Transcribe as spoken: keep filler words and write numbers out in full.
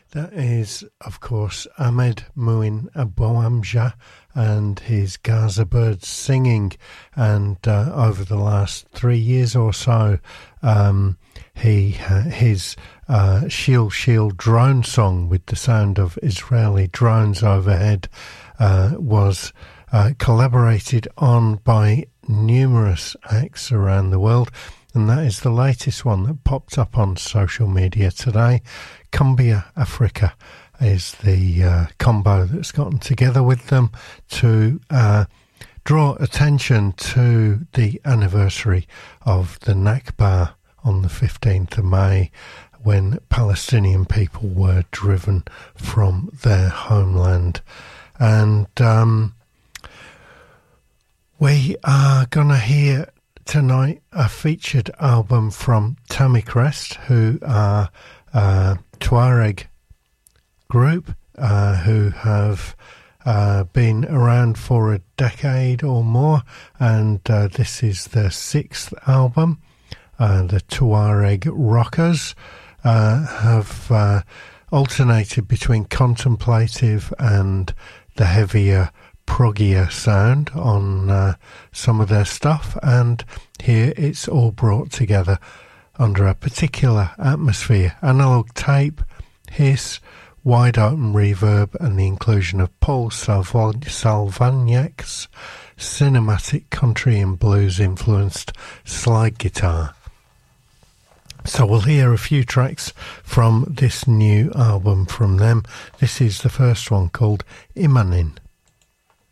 That is, of course, Ahmed Muin Abouamja and his Gaza Birds singing. And uh, over the last three years or so, um, he uh, his uh, Shield Shield drone song with the sound of Israeli drones overhead uh, was uh, collaborated on by numerous acts around the world. And that is the latest one that popped up on social media today. Cumbia Africa is the uh, combo that's gotten together with them to uh, draw attention to the anniversary of the Nakba on the fifteenth of May, when Palestinian people were driven from their homeland. And um, we are going to hear tonight a featured album from Tammy Crest, who are a Tuareg group uh, who have uh, been around for a decade or more, and uh, this is their sixth album. Uh, the Tuareg Rockers uh, have uh, alternated between contemplative and the heavier proggier sound on uh, some of their stuff, and here it's all brought together under a particular atmosphere: analog tape, hiss, wide open reverb, and the inclusion of Paul Salva- Salvagnac's cinematic country and blues influenced slide guitar. So we'll hear a few tracks from this new album from them. This is the first one, called Imanin.